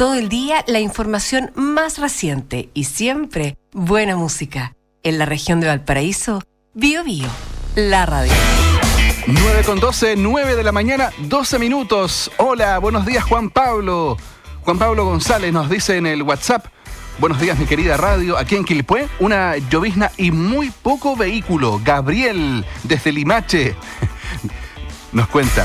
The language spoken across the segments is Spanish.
Todo el día la información más reciente y siempre buena música. En la región de Valparaíso, Bío Bío, la radio. 9:12, 9 de la mañana, 12 minutos. Hola, buenos días, Juan Pablo. Juan Pablo González nos dice en el WhatsApp: buenos días, mi querida radio. Aquí en Quilpué, una llovizna y muy poco vehículo. Gabriel, desde Limache, nos cuenta: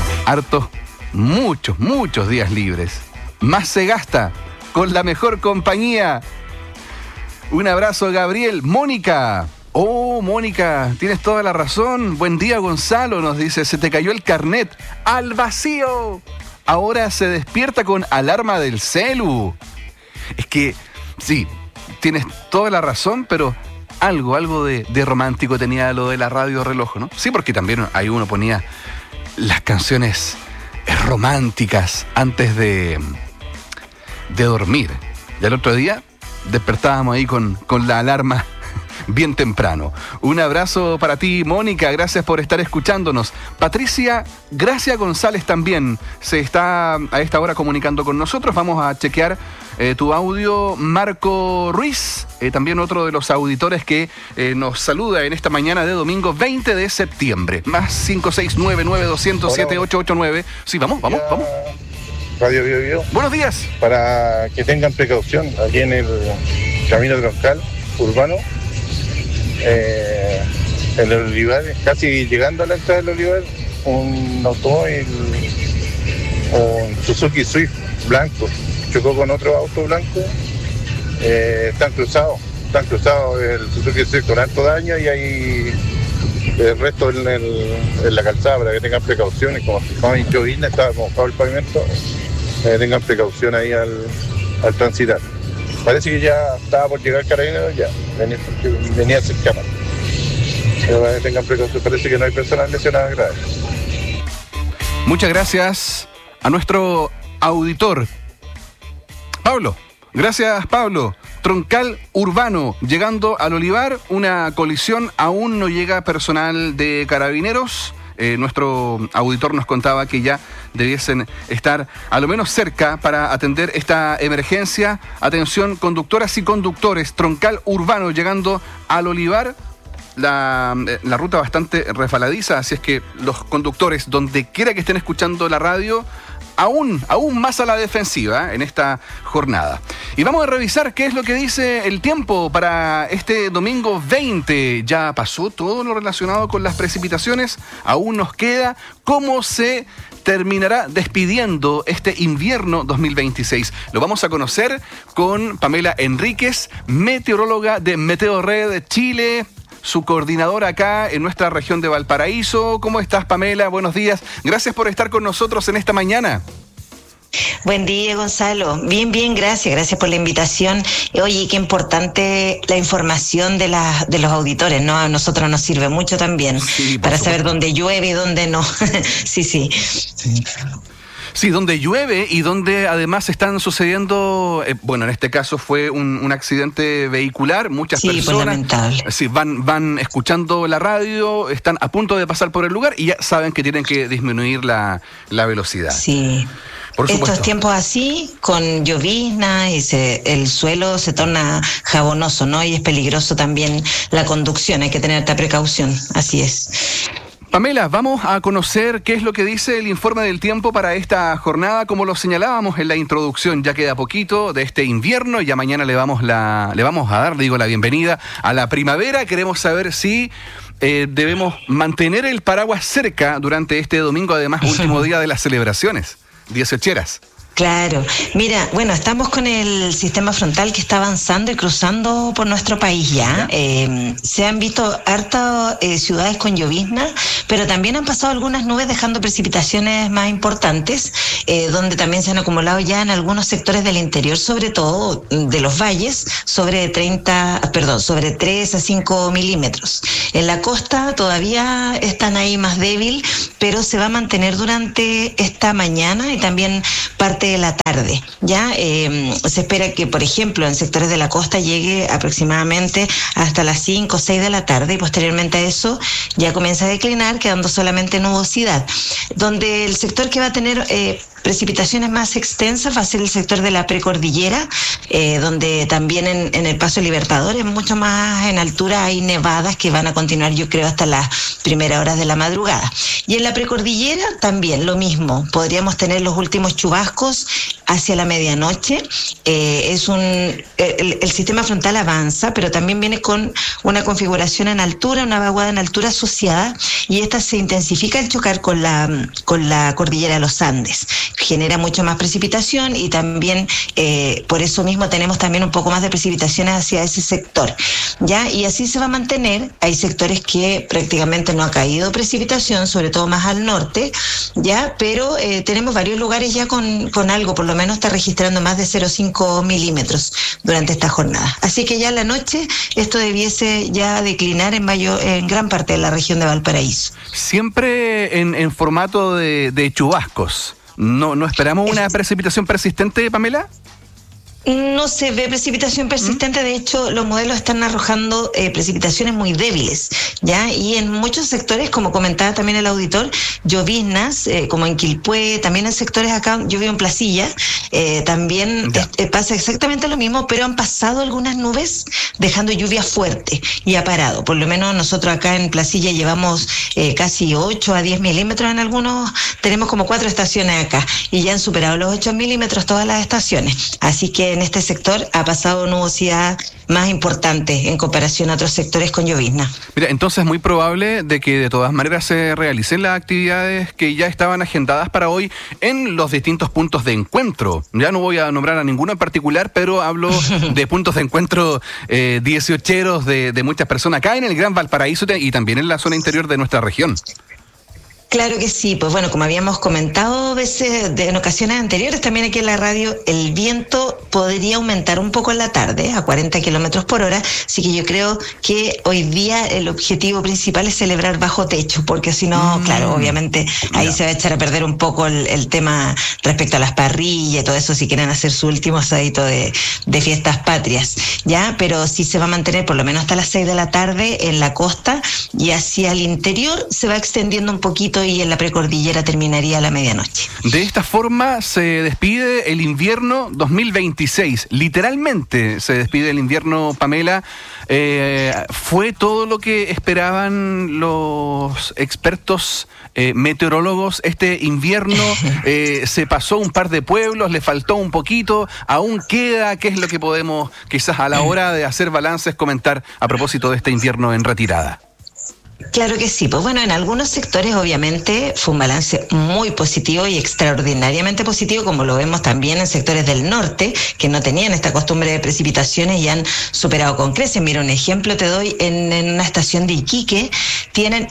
muchos días libres. Más se gasta con la mejor compañía. Un abrazo, Gabriel. Mónica. Oh, Mónica, tienes toda la razón. Buen día, Gonzalo, nos dice: se te cayó el carnet al vacío. Ahora se despierta con alarma del celu. Es que, sí, tienes toda la razón, pero algo de romántico tenía lo de la radio reloj, ¿no? Sí, porque también ahí uno ponía las canciones románticas antes de dormir. Y al otro día despertábamos ahí con la alarma bien temprano. Un abrazo para ti, Mónica, gracias por estar escuchándonos. Patricia Gracia González también se está a esta hora comunicando con nosotros. Vamos a chequear tu audio. Marco Ruiz, también otro de los auditores que nos saluda en esta mañana de domingo 20 de septiembre. Más 569-9200-7889. Sí, vamos. Radio Bío Bío. Buenos días. Para que tengan precaución aquí en el camino troncal urbano, en el Olivar, casi llegando a la entrada del Olivar, un automóvil, un Suzuki Swift blanco, chocó con otro auto blanco. Están cruzados el Suzuki Swift con alto daño y hay el resto en la calzada, para que tengan precauciones. Como hay llovizna, estaba mojado el pavimento, tengan precaución ahí al transitar. Parece que ya estaba por llegar Carabineros, ya venía cercano. Pero tengan precaución, parece que no hay personas lesionadas graves. Muchas gracias a nuestro auditor Pablo. Gracias, Pablo. Troncal urbano, llegando al Olivar, una colisión, aún no llega personal de Carabineros. Nuestro auditor nos contaba que ya debiesen estar a lo menos cerca para atender esta emergencia. Atención, conductoras y conductores, Troncal urbano llegando al Olivar. La ruta bastante resbaladiza, así es que los conductores, donde quiera que estén escuchando la radio, aún más a la defensiva en esta jornada. Y vamos a revisar qué es lo que dice el tiempo para este domingo 20. Ya pasó todo lo relacionado con las precipitaciones, aún nos queda cómo se terminará despidiendo este invierno 2026. Lo vamos a conocer con Pamela Enríquez, meteoróloga de Meteorred Chile, su coordinadora acá en nuestra región de Valparaíso. ¿Cómo estás, Pamela? Buenos días. Gracias por estar con nosotros en esta mañana. Buen día, Gonzalo. Bien, gracias por la invitación. Oye, qué importante la información de los auditores, ¿no? A nosotros nos sirve mucho también, sí, para saber dónde llueve y dónde no. Sí. Sí, donde llueve y donde además están sucediendo, en este caso fue un accidente vehicular, muchas personas sí, van escuchando la radio, están a punto de pasar por el lugar y ya saben que tienen que disminuir la velocidad. Sí. Estos tiempos así, con llovizna, el suelo se torna jabonoso, ¿no? Y es peligroso también la conducción, hay que tener esta precaución, así es. Pamela, vamos a conocer qué es lo que dice el informe del tiempo para esta jornada. Como lo señalábamos en la introducción, ya queda poquito de este invierno, ya mañana le vamos a dar la bienvenida a la primavera. Queremos saber si debemos mantener el paraguas cerca durante este domingo, además último día de las celebraciones 18eras. Claro, mira, estamos con el sistema frontal que está avanzando y cruzando por nuestro país ya. Se han visto hartas ciudades con llovizna, pero también han pasado algunas nubes dejando precipitaciones más importantes, donde también se han acumulado ya en algunos sectores del interior, sobre todo de los valles, sobre 3 a 5 milímetros. En la costa todavía están ahí más débil, pero se va a mantener durante esta mañana y también parte de la tarde. tarde. Ya se espera que, por ejemplo, en sectores de la costa llegue aproximadamente hasta las 5 o 6 de la tarde y posteriormente a eso ya comienza a declinar, quedando solamente nubosidad. Donde el sector que va a tener precipitaciones más extensas va a ser el sector de la precordillera, donde también en el Paso Libertadores, mucho más en altura, hay nevadas que van a continuar, yo creo, hasta las primeras horas de la madrugada. Y en la precordillera también lo mismo, podríamos tener los últimos chubascos hacia la medianoche. El sistema frontal avanza, pero también viene con una configuración en altura, una vaguada en altura asociada, y esta se intensifica al chocar con la cordillera de los Andes. Genera mucho más precipitación y también por eso mismo tenemos también un poco más de precipitaciones hacia ese sector, ¿ya? Y así se va a mantener. Hay sectores que prácticamente no ha caído precipitación, sobre todo más al norte, ¿ya? Pero tenemos varios lugares ya con algo, por lo menos está registrando más de 0,5 milímetros durante esta jornada. Así que ya en la noche esto debiese ya declinar en gran parte de la región de Valparaíso. Siempre en formato de chubascos. ¿No esperamos una precipitación persistente, Pamela? No se ve precipitación persistente, de hecho los modelos están arrojando precipitaciones muy débiles, ¿ya? Y en muchos sectores, como comentaba también el auditor, lloviznas, como en Quilpué, también en sectores acá, yo vivo en Placilla, también pasa exactamente lo mismo, pero han pasado algunas nubes dejando lluvia fuerte y ha parado. Por lo menos nosotros acá en Placilla llevamos casi 8 a 10 milímetros en algunos, tenemos como 4 estaciones acá y ya han superado los 8 milímetros todas las estaciones, así que en este sector ha pasado nubosidad más importante en comparación a otros sectores con llovizna. Mira, entonces es muy probable de que de todas maneras se realicen las actividades que ya estaban agendadas para hoy en los distintos puntos de encuentro. Ya no voy a nombrar a ninguno en particular, pero hablo de puntos de encuentro 18eros de muchas personas acá en el Gran Valparaíso y también en la zona interior de nuestra región. Claro que sí, pues bueno, como habíamos comentado en ocasiones anteriores, también aquí en la radio, el viento podría aumentar un poco en la tarde, a 40 kilómetros por hora, así que yo creo que hoy día el objetivo principal es celebrar bajo techo, porque si no, claro, obviamente ahí se va a echar a perder un poco el tema respecto a las parrillas y todo eso, si quieren hacer su último asadito de fiestas patrias, ¿ya? Pero sí se va a mantener por lo menos hasta las 6 de la tarde en la costa y hacia el interior se va extendiendo un poquito y en la precordillera terminaría a la medianoche. De esta forma se despide el invierno 2026. Literalmente se despide el invierno, Pamela. ¿Fue todo lo que esperaban los expertos meteorólogos? Este invierno se pasó un par de pueblos, le faltó un poquito, aún queda. ¿Qué es lo que podemos quizás a la hora de hacer balances comentar a propósito de este invierno en retirada? Claro que sí, pues bueno, en algunos sectores obviamente fue un balance muy positivo y extraordinariamente positivo, como lo vemos también en sectores del norte, que no tenían esta costumbre de precipitaciones y han superado con creces. Mira, un ejemplo te doy, en una estación de Iquique tienen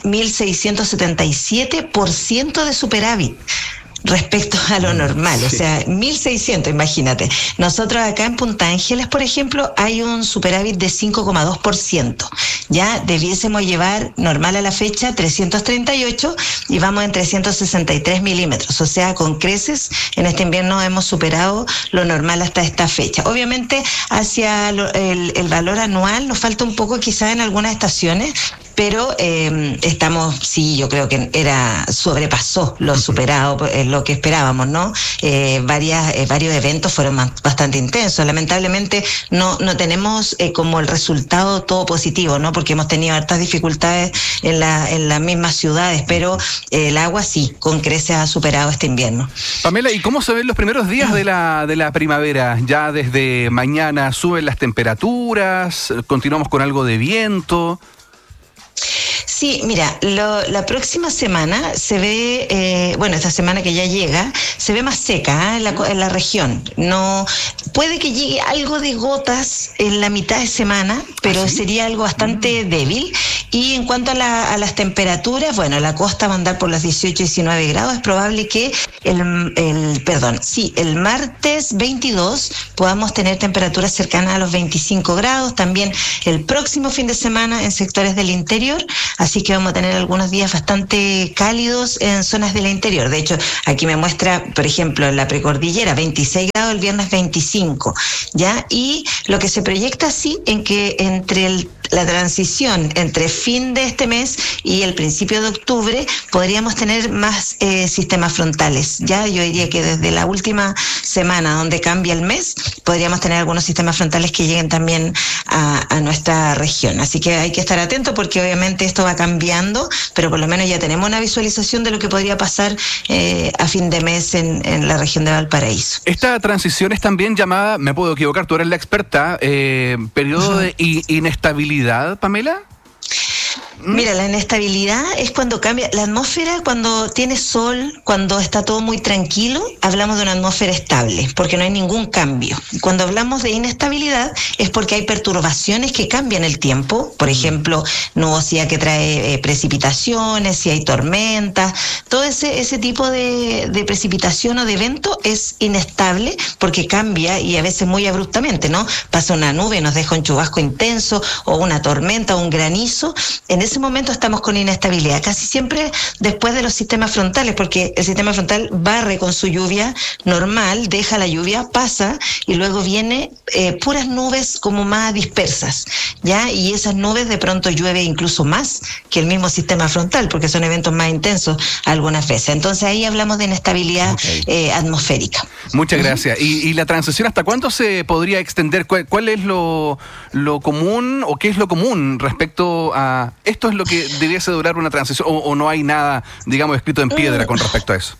1.677% de superávit respecto a lo normal, o sea, 1.600, imagínate. Nosotros acá en Punta Ángeles, por ejemplo, hay un superávit de 5,2%. Ya debiésemos llevar normal a la fecha 338 y vamos en 363 milímetros. O sea, con creces en este invierno hemos superado lo normal hasta esta fecha. Obviamente, hacia el valor anual nos falta un poco quizás en algunas estaciones, pero estamos, sí, yo creo que sobrepasó lo superado, lo que esperábamos, ¿no? Varios eventos fueron bastante intensos. Lamentablemente no tenemos como el resultado todo positivo, ¿no? Porque hemos tenido hartas dificultades en las mismas ciudades, pero el agua sí, con creces ha superado este invierno. Pamela, ¿y cómo se ven los primeros días de la primavera? Ya desde mañana suben las temperaturas, continuamos con algo de viento. Sí, mira, la próxima semana se ve, esta semana que ya llega, se ve más seca en la región. No puede que llegue algo de gotas en la mitad de semana, pero sería algo bastante débil. Y en cuanto a las temperaturas, bueno, la costa va a andar por los 18-19 grados. Es probable que el martes 22 podamos tener temperaturas cercanas a los 25 grados. También el próximo fin de semana en sectores del interior, así que vamos a tener algunos días bastante cálidos en zonas del interior. De hecho, aquí me muestra, por ejemplo, en la precordillera, 26 grados, el viernes 25, ¿ya? Y lo que se proyecta así en que entre la transición entre fin de este mes y el principio de octubre podríamos tener más sistemas frontales. Ya yo diría que desde la última semana donde cambia el mes podríamos tener algunos sistemas frontales que lleguen también a nuestra región. Así que hay que estar atentos porque obviamente esto va cambiando, pero por lo menos ya tenemos una visualización de lo que podría pasar a fin de mes en la región de Valparaíso. Esta transición es también llamada, me puedo equivocar, tú eres la experta, periodo de inestabilidad, Pamela. Mira, la inestabilidad es cuando cambia la atmósfera, cuando tiene sol, cuando está todo muy tranquilo, hablamos de una atmósfera estable, porque no hay ningún cambio. Cuando hablamos de inestabilidad es porque hay perturbaciones que cambian el tiempo, por ejemplo, nubosidad que trae precipitaciones, si hay tormentas, todo ese tipo de precipitación o de evento es inestable porque cambia y a veces muy abruptamente, ¿no? Pasa una nube y nos deja un chubasco intenso o una tormenta o un granizo. En ese momento estamos con inestabilidad, casi siempre después de los sistemas frontales, porque el sistema frontal barre con su lluvia normal, deja la lluvia, pasa y luego viene puras nubes como más dispersas, ¿ya? Y esas nubes de pronto llueve incluso más que el mismo sistema frontal, porque son eventos más intensos algunas veces. Entonces ahí hablamos de inestabilidad atmosférica. Muchas gracias. ¿Y la transición hasta cuándo se podría extender? ¿Cuál es lo común o qué es lo común respecto a esto? ¿Es lo que debiese durar una transición o no hay nada, digamos, escrito en piedra con respecto a eso?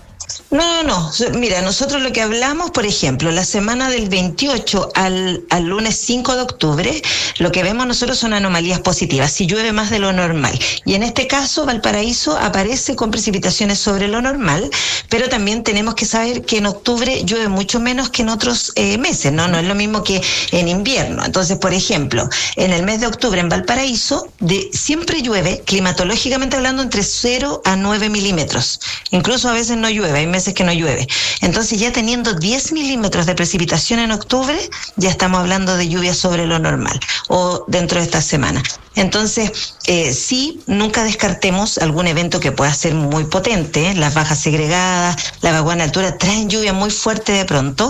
No. Mira, nosotros lo que hablamos, por ejemplo, la semana del 28 al lunes 5 de octubre, lo que vemos nosotros son anomalías positivas, si llueve más de lo normal. Y en este caso, Valparaíso aparece con precipitaciones sobre lo normal, pero también tenemos que saber que en octubre llueve mucho menos que en otros meses, ¿no? No es lo mismo que en invierno. Entonces, por ejemplo, en el mes de octubre en Valparaíso, siempre llueve, climatológicamente hablando, entre 0 a 9 milímetros. Incluso a veces no llueve, hay meses que no llueve. Entonces ya teniendo 10 milímetros de precipitación en octubre, ya estamos hablando de lluvia sobre lo normal o dentro de esta semana. Entonces, sí, nunca descartemos algún evento que pueda ser muy potente. Las bajas segregadas, la vaguada en altura traen lluvia muy fuerte de pronto,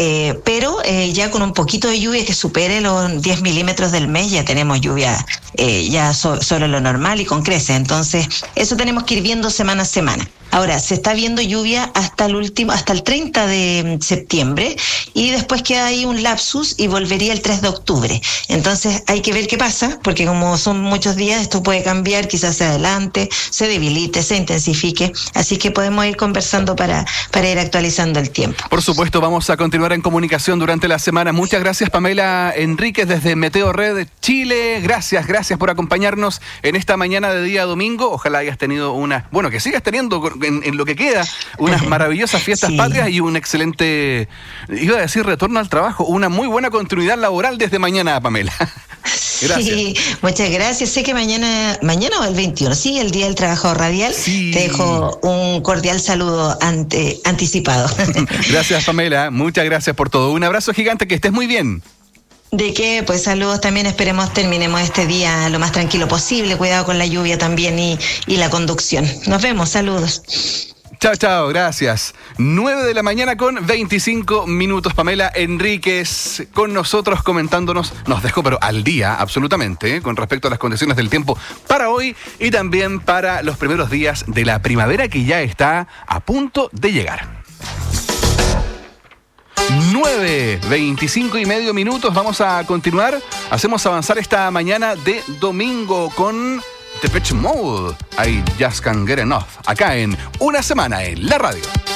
pero ya con un poquito de lluvia que supere los 10 milímetros del mes, ya tenemos lluvia ya sobre lo normal y con creces. Entonces, eso tenemos que ir viendo semana a semana. Ahora, se está viendo lluvia hasta el 30 de septiembre y después queda ahí un lapsus y volvería el 3 de octubre. Entonces hay que ver qué pasa, porque como son muchos días, esto puede cambiar, quizás se adelante, se debilite, se intensifique. Así que podemos ir conversando para ir actualizando el tiempo. Por supuesto, vamos a continuar en comunicación durante la semana. Muchas gracias, Pamela Enríquez, desde Meteo Red Chile. Gracias por acompañarnos en esta mañana de día domingo. Ojalá hayas tenido que sigas teniendo en lo que queda unas maravillosas fiestas patrias y un excelente, iba a decir retorno al trabajo, una muy buena continuidad laboral desde mañana, Pamela. Gracias. Sí, muchas gracias. Sé que mañana o el 21, sí, el Día del Trabajador Radial. Sí. Te dejo un cordial saludo anticipado. Gracias, Pamela. Muchas gracias por todo. Un abrazo gigante, que estés muy bien. ¿De qué? Pues saludos también, terminemos este día lo más tranquilo posible, cuidado con la lluvia también y la conducción. Nos vemos, saludos. Chao, gracias. 9 de la mañana con 25 minutos. Pamela Enríquez con nosotros comentándonos, nos dejó pero al día absolutamente, con respecto a las condiciones del tiempo para hoy y también para los primeros días de la primavera que ya está a punto de llegar. 9:25 minutos, vamos a continuar. Hacemos avanzar esta mañana de domingo con Depeche Mode. I Just Can't Get Enough, acá en Una Semana en la Radio.